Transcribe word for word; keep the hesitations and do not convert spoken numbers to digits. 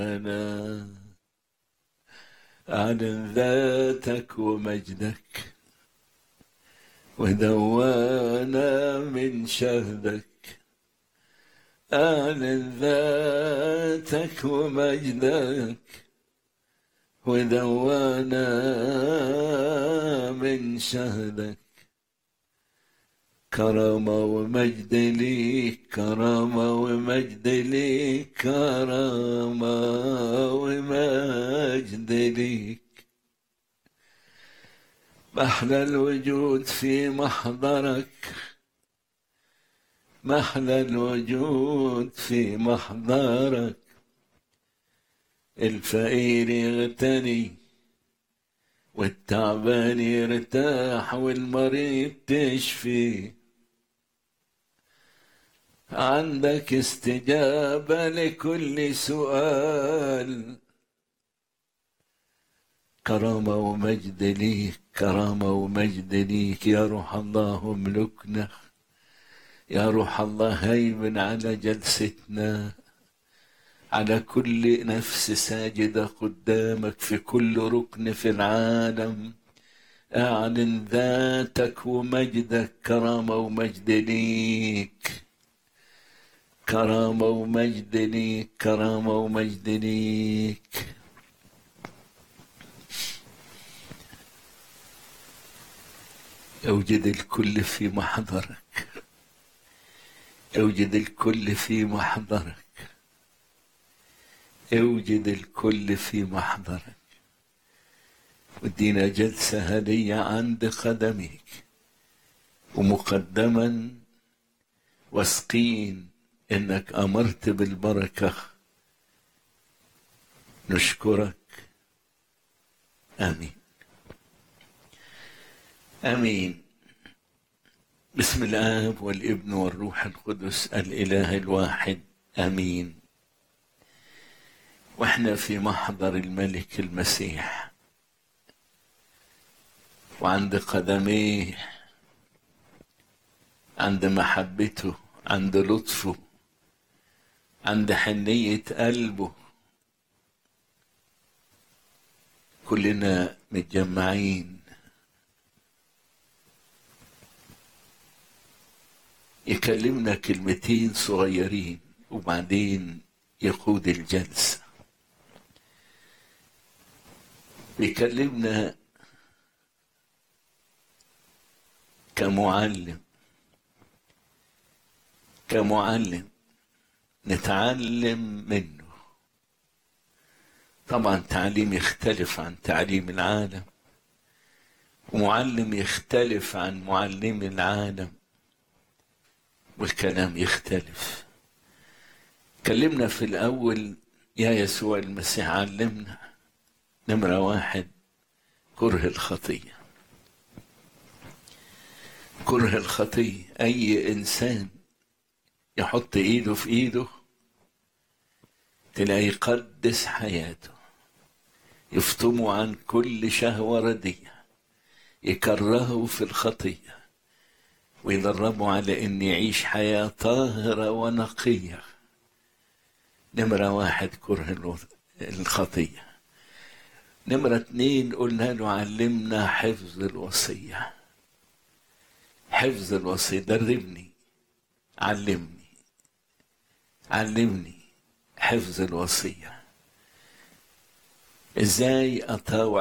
أنا أعلن ذاتك ومجدك ودوانا من شهدك. أعلن ذاتك ومجدك ودوانا من شهدك. كرامة ومجد ليك، كرامة ومجد ليك، كرامة ومجد ليك. محلى الوجود في محضرك، محلى الوجود في محضرك. الفقير يغتني والتعبان يرتاح والمريض تشفي. عندك استجابة لكل سؤال. كرامة ومجد ليك، كرامة ومجد ليك. يا روح الله املكنا، يا روح الله هيمن على جلستنا، على كل نفس ساجدة قدامك في كل ركن في العالم. اعلن ذاتك ومجدك. كرامة ومجد ليك، كرامة ومجد ليك، كرامة ومجد ليك. اوجد الكل في محضرك، اوجد الكل في محضرك، اوجد الكل في محضرك. ودينا جلسة هدية عند قدميك، ومقدما واثقين انك امرت بالبركة. نشكرك. امين امين. بسم الآب والابن والروح القدس الاله الواحد امين. واحنا في محضر الملك المسيح وعند قدميه، عند محبته، عند لطفه، عند حنية قلبه، كلنا متجمعين يكلمنا كلمتين صغيرين وبعدين يقود الجلسة. بيكلمنا كمعلم، كمعلم نتعلم منه. طبعا تعليم يختلف عن تعليم العالم، ومعلم يختلف عن معلم العالم، والكلام يختلف. كلمنا في الأول يا يسوع المسيح علمنا نمرة واحد كره الخطية. كره الخطية. أي إنسان يحط إيده في إيده تلاقي يقدس حياته، يفطمه عن كل شهوة ردية، يكرهه في الخطية ويدربه على أن يعيش حياة طاهرة ونقية. نمرة واحد كره الخطية. نمرة اتنين قلنا له علمنا حفظ الوصية. حفظ الوصية. دربني، علمني علمني حفظ الوصية. ازاي اطاوع